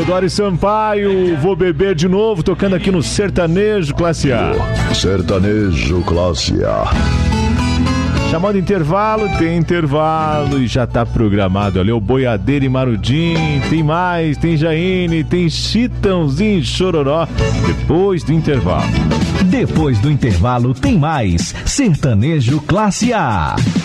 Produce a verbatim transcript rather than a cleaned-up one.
Teodoro Sampaio, Vou Beber de Novo, tocando aqui no Sertanejo Classe A. Sertanejo Classe A. Chamando intervalo, tem intervalo e já tá programado ali o Boiadeiro e Marudim, tem mais, tem Jaine, tem Chitãozinho e Chororó, depois do intervalo. Depois do intervalo tem mais Sertanejo Classe A.